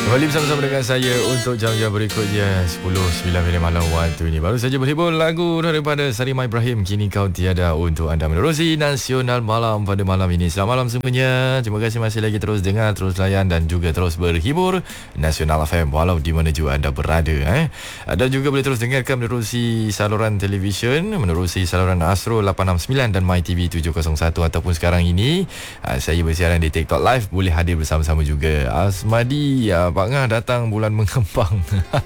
Kembali bersama-sama dengan saya untuk jam-jam berikutnya 10.09 malam waktu ini. Baru saja berhibur lagu daripada Sarimah Ibrahim, Kini Kau Tiada, untuk anda menerusi Nasional Malam pada malam ini. Selamat malam semuanya. Terima kasih masih lagi terus dengar, terus layan dan juga terus berhibur Nasional FM walau di mana juga anda berada. Dan juga boleh terus dengarkan menerusi saluran televisyen, menerusi saluran Astro 869 dan MyTV 701, ataupun sekarang ini saya bersiaran di TikTok Live, boleh hadir bersama-sama juga. Asmadi, Pak Ngah datang bulan mengembang.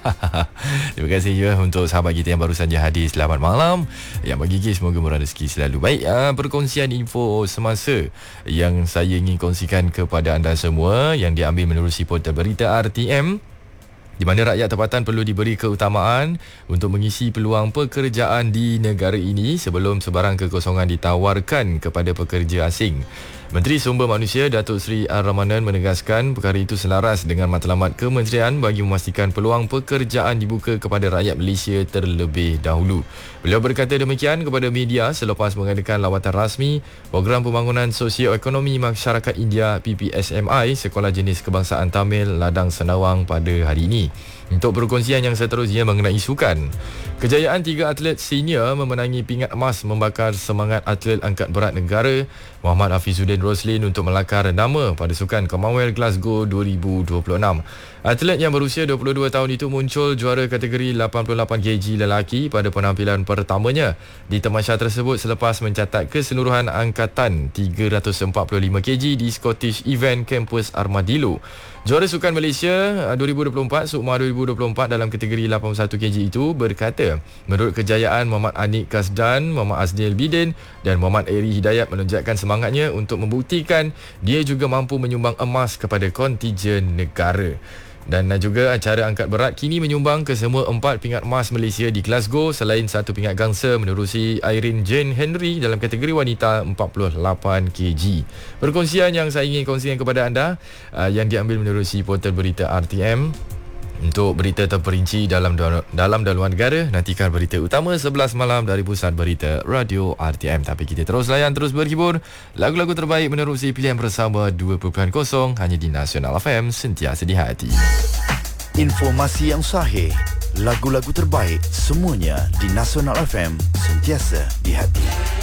Terima kasih juga untuk sahabat kita yang baru saja hadir. Selamat malam. Yang bergigih semoga murah rezeki selalu. Baik, perkongsian info semasa yang saya ingin kongsikan kepada anda semua yang diambil menerusi portal berita RTM, di mana rakyat tempatan perlu diberi keutamaan untuk mengisi peluang pekerjaan di negara ini sebelum sebarang kekosongan ditawarkan kepada pekerja asing. Menteri Sumber Manusia Datuk Seri Ar-Rahmanan menegaskan perkara itu selaras dengan matlamat kementerian bagi memastikan peluang pekerjaan dibuka kepada rakyat Malaysia terlebih dahulu. Beliau berkata demikian kepada media selepas mengadakan lawatan rasmi Program Pembangunan Sosio-Ekonomi Masyarakat India PPSMI Sekolah Jenis Kebangsaan Tamil Ladang Senawang pada hari ini. Untuk perkongsian yang seterusnya mengenai sukan, kejayaan 3 atlet senior memenangi pingat emas membakar semangat atlet angkat berat negara Muhammad Hafizuddin Roslin untuk melakar nama pada Sukan Commonwealth Glasgow 2026. Atlet yang berusia 22 tahun itu muncul juara kategori 88 kg lelaki pada penampilan pertamanya di tamasya tersebut selepas mencatat keseluruhan angkatan 345 kg di Scottish Event Campus Armadillo. Juara Sukan Malaysia 2024 Sukma 2024 dalam kategori 81 kg itu berkata, menurut kejayaan Muhammad Anik Kasdan, Muhammad Aznil Bidin dan Muhammad Eri Hidayat menunjukkan semangatnya untuk membuktikan dia juga mampu menyumbang emas kepada kontijen negara. Dan juga acara angkat berat kini menyumbang ke semua 4 pingat emas Malaysia di Glasgow selain 1 pingat gangsa menerusi Irene Jane Henry dalam kategori wanita 48 kg. Perkongsian yang saya ingin kongsikan kepada anda yang diambil menerusi portal berita RTM. Untuk berita terperinci dalam daluan negara, nantikan berita utama 11 malam dari Pusat Berita Radio RTM. Tapi kita terus layan, terus berhibur. Lagu-lagu terbaik menerusi pilihan bersama 2.0 hanya di Nasional FM, sentiasa di hati. Informasi yang sahih, lagu-lagu terbaik, semuanya di Nasional FM, sentiasa di hati.